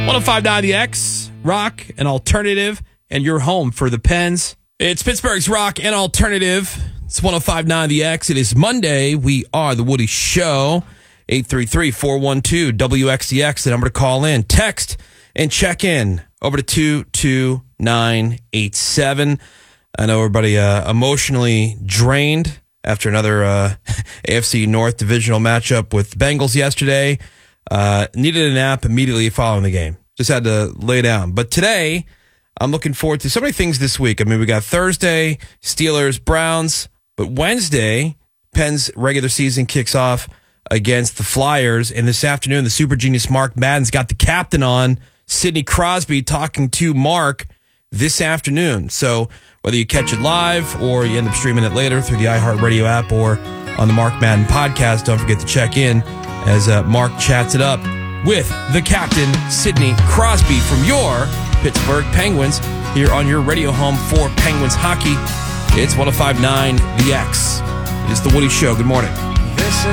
105.9 The X, rock and alternative, and your home for the Pens. It's Pittsburgh's rock and alternative. It's 105.9 The X. It is Monday. We are The Woody Show. 833-412-WXDX, the number to call in. Text and check in over to 22987. I know everybody emotionally drained after another AFC North divisional matchup with the Bengals yesterday. Needed a nap immediately following the game. Just had to lay down. But today, I'm looking forward to so many things this week. I mean, we got Thursday, Steelers, Browns. But Wednesday, Penn's regular season kicks off against the Flyers. And this afternoon, the super genius Mark Madden's got the captain on, Sidney Crosby, talking to Mark this afternoon. So whether you catch it live or you end up streaming it later through the iHeartRadio app or on the Mark Madden podcast, don't forget to check in as Mark chats it up with the captain, Sidney Crosby, from your Pittsburgh Penguins here on your radio home for Penguins hockey. It's 105.9 The X. It is The Woody Show. Good morning.